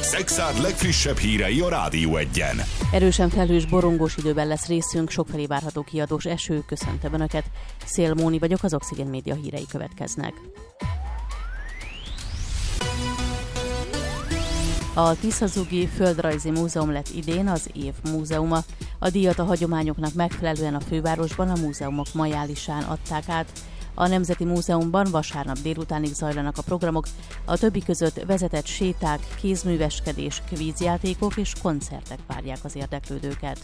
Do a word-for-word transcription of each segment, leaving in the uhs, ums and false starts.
Szexárd legfrissebb hírei a Rádió Egyen. Erősen felhős, borongós időben lesz részünk, sokfelé várható kiadós eső. Köszöntöm Önöket, Szél Móni vagyok, az Oxigén Média hírei következnek. A Tiszazugi Földrajzi Múzeum lett idén az év múzeuma. A díjat a hagyományoknak megfelelően a fővárosban a múzeumok majálisán adták át. A Nemzeti Múzeumban vasárnap délutánig zajlanak a programok, a többi között vezetett séták, kézműveskedés, kvízjátékok és koncertek várják az érdeklődőket.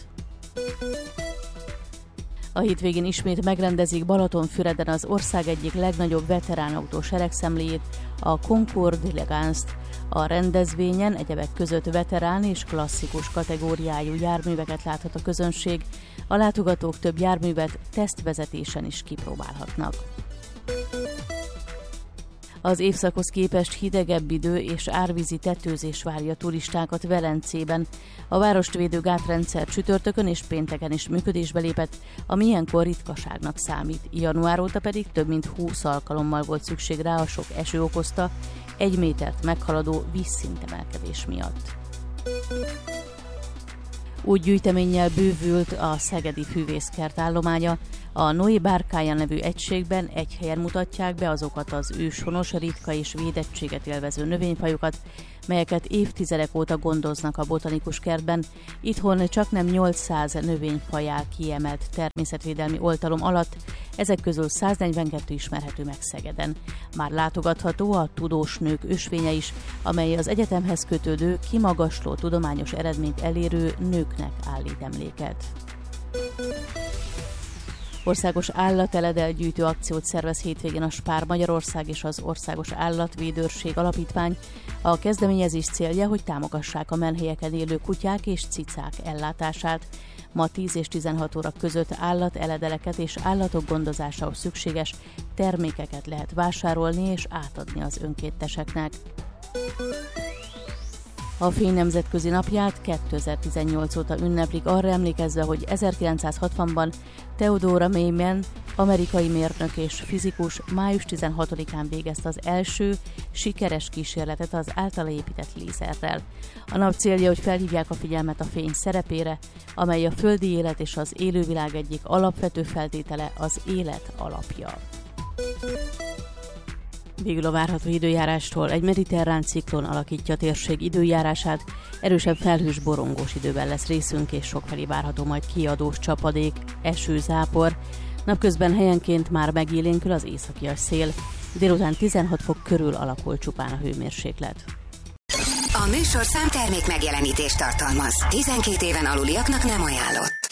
A hétvégén ismét megrendezik Balatonfüreden az ország egyik legnagyobb veteránautó seregszemléjét, a Concours d'Elegance-t. A rendezvényen egyebek között veterán és klasszikus kategóriájú járműveket láthat a közönség, a látogatók több járművet tesztvezetésen is kipróbálhatnak. Az évszakhoz képest hidegebb idő és árvízi tetőzés várja turistákat Velencében. A várost védő gátrendszer csütörtökön és pénteken is működésbe lépett, ami ilyenkor ritkaságnak számít. Január óta pedig több mint húsz alkalommal volt szükség rá a sok eső okozta, egy métert meghaladó vízszintemelkedés miatt. Új gyűjteménnyel bővült a szegedi fűvészkert állománya. A Noé Bárkája nevű egységben egy helyen mutatják be azokat az őshonos, ritka és védettséget élvező növényfajokat, melyeket évtizedek óta gondoznak a botanikus kertben. Itthon csaknem nyolcszáz növényfaj áll kiemelt természetvédelmi oltalom alatt, ezek közül száznegyvenkettő ismerhető meg Szegeden. Már látogatható a Tudós Nők ösvénye is, amely az egyetemhez kötődő, kimagasló tudományos eredményt elérő nőknek állít emléket. Országos állateledel-gyűjtő akciót szervez hétvégén a Spár Magyarország és az Országos Állatvédőrség Alapítvány. A kezdeményezés célja, hogy támogassák a menhelyeken élő kutyák és cicák ellátását. Ma tíz és tizenhat óra között állateledeleket és állatok gondozásához szükséges termékeket lehet vásárolni és átadni az önkénteseknek. A Fény nemzetközi napját kétezer-tizennyolc óta ünneplik, arra emlékezve, hogy ezerkilencszázhatvanban Theodore Maiman, amerikai mérnök és fizikus május tizenhatodikán végezte az első sikeres kísérletet az általa épített lézerrel. A nap célja, hogy felhívják a figyelmet a fény szerepére, amely a földi élet és az élővilág egyik alapvető feltétele, az élet alapja. Végül a várható időjárástól: egy mediterrán ciklon alakítja a térség időjárását, erősebb felhős, borongós időben lesz részünk, és sokfelé várható majd kiadós csapadék, eső, zápor. Napközben helyenként már megélénkül az északias szél, délután tizenhat fok körül alakul csupán a hőmérséklet. A műsorszám termék megjelenítést tartalmaz. tizenkét éven aluliaknak nem ajánlott.